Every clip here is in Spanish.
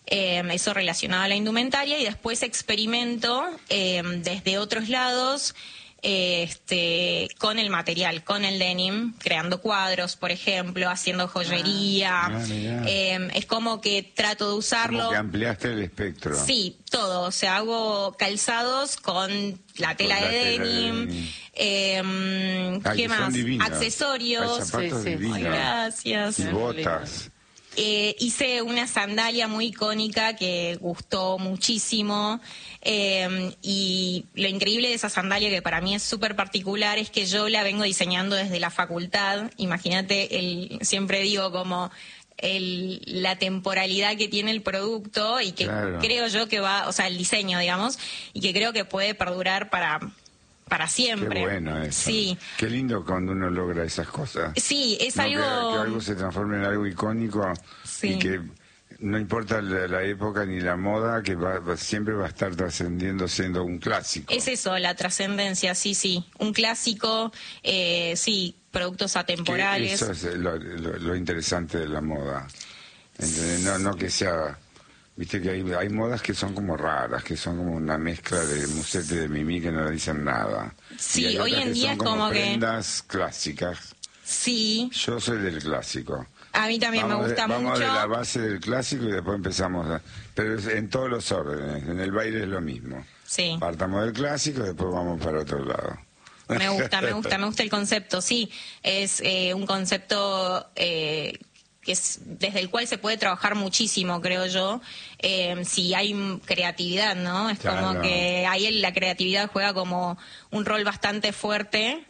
eso relacionado a la indumentaria, y después experimento desde otros lados con el material, con el denim, creando cuadros, por ejemplo, haciendo joyería. Es como que trato de usarlo. Como que ampliaste el espectro. Sí, todo. O sea, hago calzados con la tela de denim. ¿Qué más? Accesorios. Hay zapatos divinos. Ay, gracias. Y botas. Hice una sandalia muy icónica que gustó muchísimo, y lo increíble de esa sandalia, que para mí es súper particular, es que yo la vengo diseñando desde la facultad. Imagínate, siempre digo como la temporalidad que tiene el producto, y que creo yo que va, o sea, el diseño, digamos, y que creo que puede perdurar para siempre. Qué bueno eso. Sí. Qué lindo cuando uno logra esas cosas. Sí, es algo... Que algo se transforme en algo icónico, sí. Y que no importa la época ni la moda, que siempre va a estar trascendiendo, siendo un clásico. Es eso, la trascendencia, sí. Un clásico, sí, productos atemporales. Eso es lo interesante de la moda. ¿Entendés? No que sea... Viste que hay modas que son como raras, que son como una mezcla de Musette y de Mimi, que no le dicen nada. Sí, hoy en día es como que... prendas clásicas. Sí. Yo soy del clásico. A mí también me gusta mucho. Vamos de la base del clásico y después empezamos pero en todos los órdenes. En el baile es lo mismo. Sí. Partamos del clásico y después vamos para otro lado. Me gusta el concepto, sí. Es un concepto... que es desde el cual se puede trabajar muchísimo, creo yo, si hay creatividad, ¿no? Es como que ahí la creatividad juega como un rol bastante fuerte,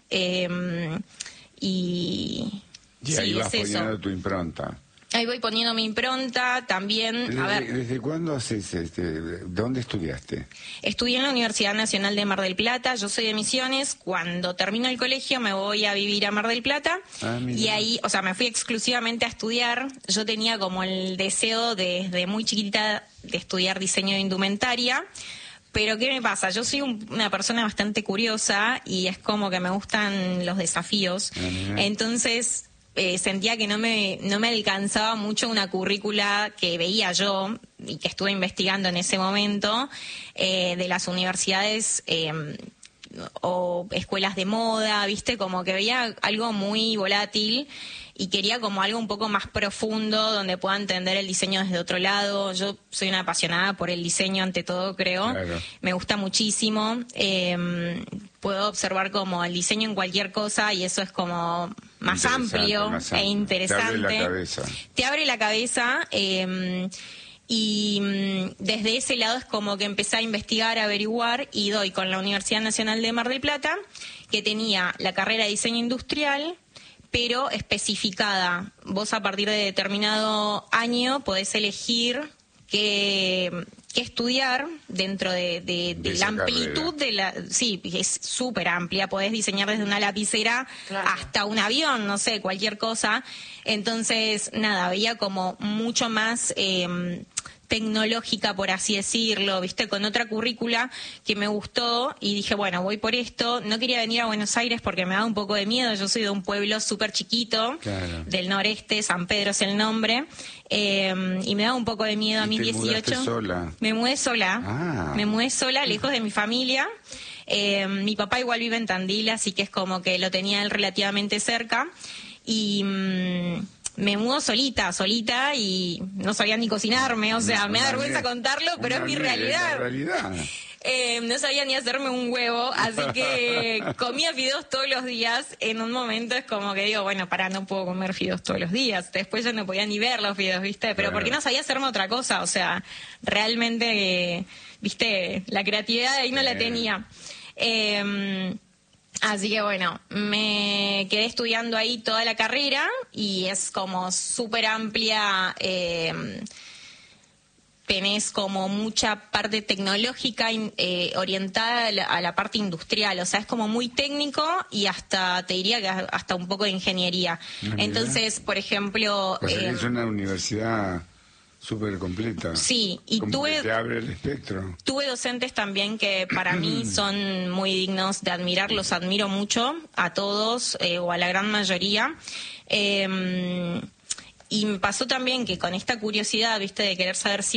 y ahí vas es poniendo eso. Tu impronta. Ahí voy poniendo mi impronta también. ¿Desde cuándo haces dónde estudiaste? Estudié en la Universidad Nacional de Mar del Plata. Yo soy de Misiones. Cuando termino el colegio me voy a vivir a Mar del Plata. Y ahí, o sea, me fui exclusivamente a estudiar. Yo tenía como el deseo desde muy chiquitita de estudiar diseño de indumentaria. Pero ¿qué me pasa? Yo soy una persona bastante curiosa y es como que me gustan los desafíos. Entonces... sentía que no me alcanzaba mucho una currícula que veía yo y que estuve investigando en ese momento, de las universidades o escuelas de moda, ¿viste? Como que veía algo muy volátil y quería como algo un poco más profundo donde pueda entender el diseño desde otro lado. Yo soy una apasionada por el diseño ante todo, creo. Claro. Me gusta muchísimo. Puedo observar como el diseño en cualquier cosa y eso es como más amplio e interesante. Te abre la cabeza. Te abre la cabeza. Y desde ese lado es como que empecé a investigar, a averiguar, y doy con la Universidad Nacional de Mar del Plata, que tenía la carrera de diseño industrial, pero especificada. Vos a partir de determinado año podés elegir qué estudiar dentro de la amplitud carrera. Sí, es súper amplia. Podés diseñar desde una lapicera hasta un avión, no sé, cualquier cosa. Entonces, nada, veía como mucho más tecnológica, por así decirlo, viste, con otra currícula que me gustó y dije, bueno, voy por esto. No quería venir a Buenos Aires porque me da un poco de miedo. Yo soy de un pueblo súper chiquito, del noreste, San Pedro es el nombre, y me da un poco de miedo a mis 18. Sola? Me mudé sola. Me mudé sola, lejos de mi familia. Mi papá igual vive en Tandil, así que es como que lo tenía él relativamente cerca. Y me mudo solita y no sabía ni cocinarme, o sea, me da vergüenza contarlo, pero es mi realidad. No sabía ni hacerme un huevo, así que comía fideos todos los días. En un momento es como que digo, bueno, no puedo comer fideos todos los días. Después yo no podía ni ver los fideos, ¿viste? Pero porque no sabía hacerme otra cosa, o sea, realmente, ¿viste? La creatividad de ahí no la tenía. Así que bueno, me quedé estudiando ahí toda la carrera y es como súper amplia. Tenés como mucha parte tecnológica orientada a la parte industrial, o sea, es como muy técnico y hasta, te diría que hasta un poco de ingeniería. Entonces, por ejemplo... Pues es una universidad súper completa. Sí, y te abre el espectro. Tuve docentes también que para mí son muy dignos de admirar, los admiro mucho, a todos o a la gran mayoría. Y me pasó también que con esta curiosidad, viste, de querer saber